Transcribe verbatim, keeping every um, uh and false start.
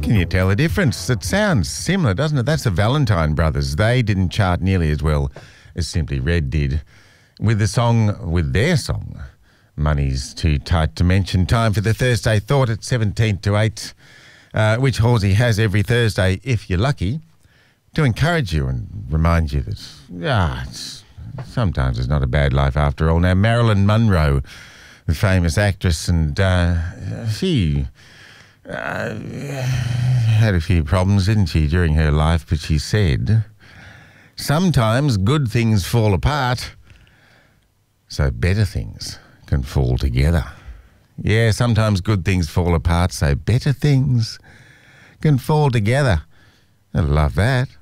Can you tell the difference? It sounds similar, doesn't it? That's the Valentine Brothers. They didn't chart nearly as well as Simply Red did with the song, with their song, Money's Too Tight to Mention. Time for the Thursday Thought at seventeen to eight, uh, which Halsey has every Thursday, if you're lucky, to encourage you and remind you that, ah, it's, sometimes it's not a bad life after all. Now, Marilyn Monroe, the famous actress, and uh, she... Uh, had a few problems, didn't she, during her life, but she said, sometimes good things fall apart so better things can fall together. Yeah, sometimes good things fall apart so better things can fall together. I love that.